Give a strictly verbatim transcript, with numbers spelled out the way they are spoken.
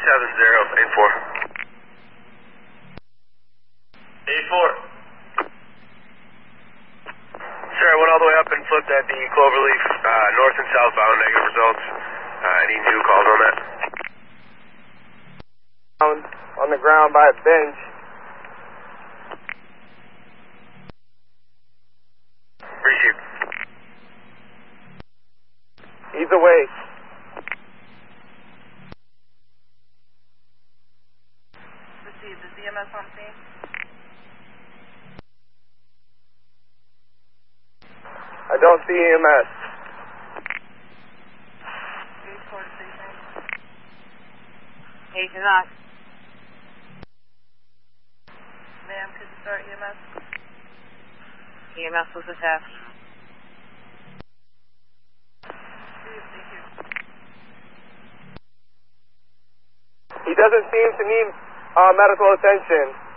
seven zero eight four. eight four. Sir, I went all the way up and flipped at the Cloverleaf, uh, north and southbound, negative results. Uh, any new calls on that? On the ground by a bench. Appreciate it. He's awake. Received. Is E M S on scene? I don't see E M S. eight four to station. Agent Knox. Ma'am, could you start E M S? E M S was attached. Received. Thank you. He doesn't seem to need uh, medical attention.